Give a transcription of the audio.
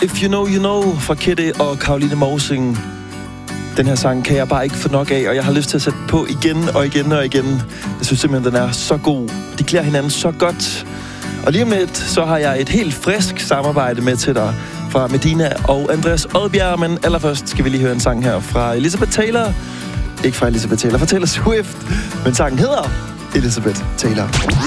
If You Know, You Know fra Kitty og Caroline Mousing. Den her sang kan jeg bare ikke få nok af, og jeg har lyst til at sætte på igen og igen og igen. Jeg synes simpelthen, den er så god. De klæder hinanden så godt. Og lige om lidt, så har jeg et helt frisk samarbejde med til dig fra Medina og Andreas Odbjerg. Men allerførst skal vi lige høre en sang her fra Elizabeth Taylor. Ikke fra Elizabeth Taylor, fra Taylor Swift. Men sangen hedder Elizabeth Taylor.